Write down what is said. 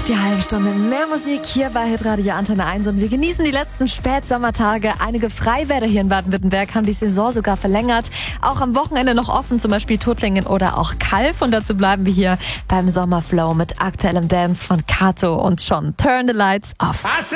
Die halbe Stunde mehr Musik hier bei Hitradio Antenne 1 und wir genießen die letzten Spätsommertage. Einige Freibäder hier in Baden-Württemberg haben die Saison sogar verlängert. Auch am Wochenende noch offen, zum Beispiel Tuttlingen oder auch Calw. Und dazu bleiben wir hier beim Sommerflow mit aktuellem Dance von Kato und John. Turn the Lights off.